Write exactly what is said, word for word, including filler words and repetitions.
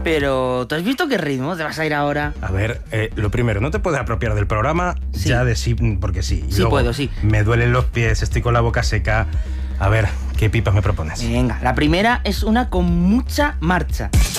Pero, ¿tú has visto qué ritmo te vas a ir ahora? A ver, eh, lo primero, no te puedes apropiar del programa Sí. ya de sí, porque sí. Y Sí luego, puedo, sí. Me duelen los pies, estoy con la boca seca. A ver, ¿qué pipas me propones? Venga, la primera es una con mucha marcha.